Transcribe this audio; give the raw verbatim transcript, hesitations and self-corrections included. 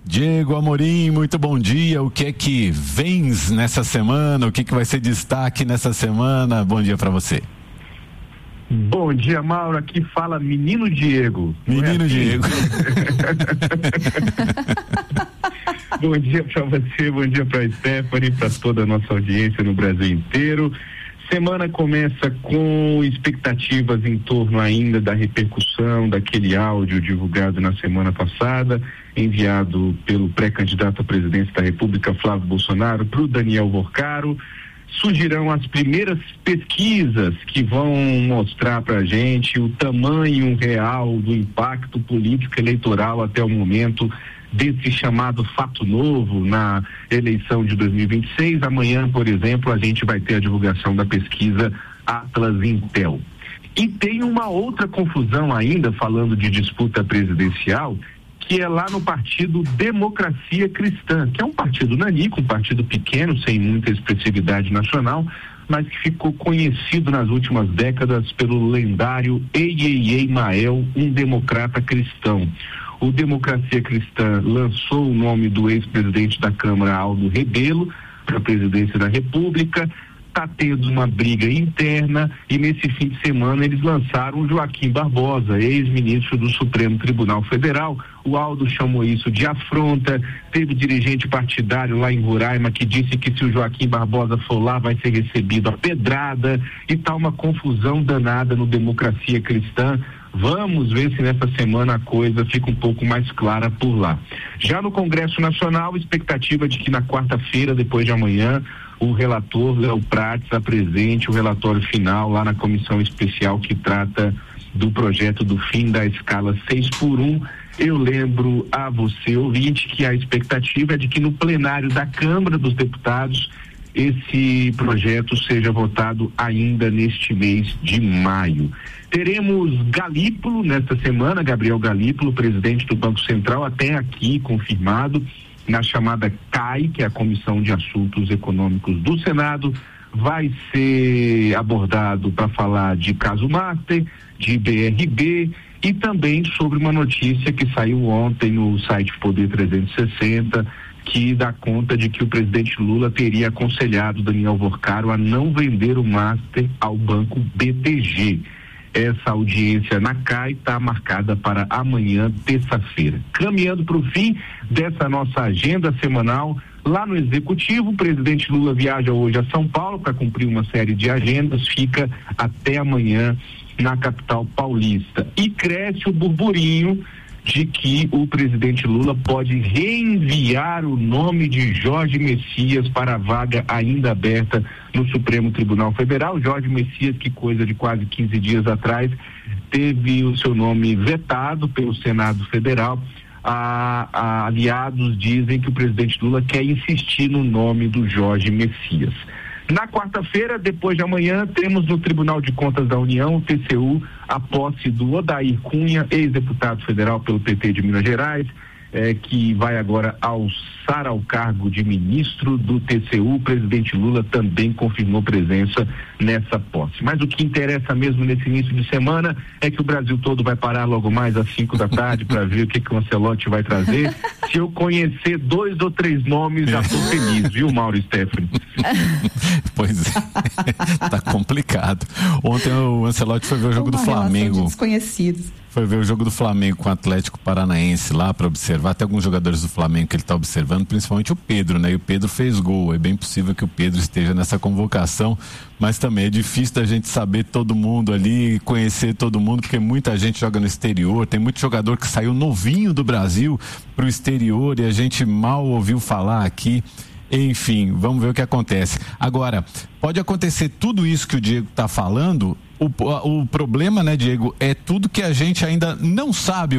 Diego Amorim, muito bom dia. O que é que vens nessa semana? O que, que vai ser destaque nessa semana? Bom dia para você. Bom dia, Mauro. Aqui fala Menino Diego. Menino é assim? Diego. Bom dia para você, bom dia para a Stephanie, para toda a nossa audiência no Brasil inteiro. Semana começa com expectativas em torno ainda da repercussão daquele áudio divulgado na semana passada, enviado pelo pré-candidato à presidência da República, Flávio Bolsonaro, para o Daniel Worcaro. Surgirão as primeiras pesquisas que vão mostrar para a gente o tamanho real do impacto político eleitoral até o momento desse chamado fato novo na eleição de dois mil e vinte e seis. Amanhã, por exemplo, a gente vai ter a divulgação da pesquisa Atlas Intel. E tem uma outra confusão ainda, falando de disputa presidencial, que é lá no partido Democracia Cristã, que é um partido nanico, um partido pequeno, sem muita expressividade nacional, mas que ficou conhecido nas últimas décadas pelo lendário Ei, Ei, Ei, Mael, um democrata cristão. O Democracia Cristã lançou o nome do ex-presidente da Câmara, Aldo Rebelo, para a presidência da República. Está tendo uma briga interna e nesse fim de semana eles lançaram o Joaquim Barbosa, ex-ministro do Supremo Tribunal Federal. O Aldo chamou isso de afronta. Teve dirigente partidário lá em Roraima que disse que se o Joaquim Barbosa for lá vai ser recebido a pedrada, e tá uma confusão danada no Democracia Cristã. Vamos ver se nessa semana a coisa fica um pouco mais clara por lá. Já no Congresso Nacional, expectativa de que na quarta-feira, depois de amanhã, o relator Léo Prates apresente o relatório final lá na comissão especial que trata do projeto do fim da escala seis por um. Eu lembro a você, ouvinte, que a expectativa é de que no plenário da Câmara dos Deputados esse projeto seja votado ainda neste mês de maio. Teremos Galípolo nesta semana, Gabriel Galípolo, presidente do Banco Central, até aqui confirmado, na chamada C A I, que é a Comissão de Assuntos Econômicos do Senado. Vai ser abordado para falar de caso Master, de B R B e também sobre uma notícia que saiu ontem no site Poder trezentos e sessenta, que dá conta de que o presidente Lula teria aconselhado Daniel Worcaro a não vender o Master ao banco B T G. Essa audiência na C A I está marcada para amanhã, terça-feira. Caminhando para o fim dessa nossa agenda semanal, lá no Executivo, o presidente Lula viaja hoje a São Paulo para cumprir uma série de agendas, fica até amanhã na capital paulista. E cresce o burburinho de que o presidente Lula pode reenviar o nome de Jorge Messias para a vaga ainda aberta no Supremo Tribunal Federal. Jorge Messias, que coisa de quase quinze dias atrás, teve o seu nome vetado pelo Senado Federal. A, a, aliados dizem que o presidente Lula quer insistir no nome do Jorge Messias. Na quarta-feira, depois de amanhã, temos no Tribunal de Contas da União, o T C U, a posse do Odair Cunha, ex-deputado federal pelo P T de Minas Gerais, eh, que vai agora alçar ao cargo de ministro do T C U. O presidente Lula também confirmou presença nessa posse. Mas o que interessa mesmo nesse início de semana é que o Brasil todo vai parar logo mais às cinco da tarde para ver o que, que o Ancelotti vai trazer. Se eu conhecer dois ou três nomes, já estou feliz, viu, Mauro e Stephanie? Pois é, tá complicado. Ontem o Ancelotti foi ver o jogo Uma do Flamengo. De desconhecidos. Foi ver o jogo do Flamengo com o Atlético Paranaense lá para observar. Tem alguns jogadores do Flamengo que ele está observando, principalmente o Pedro, né? E o Pedro fez gol. É bem possível que o Pedro esteja nessa convocação, mas também é difícil da gente saber todo mundo ali, conhecer todo mundo, porque muita gente joga no exterior. Tem muito jogador que saiu novinho do Brasil para o exterior e a gente mal ouviu falar aqui. Enfim, vamos ver o que acontece. Agora, pode acontecer tudo isso que o Diego está falando. O, o problema, né, Diego, é tudo que a gente ainda não sabe.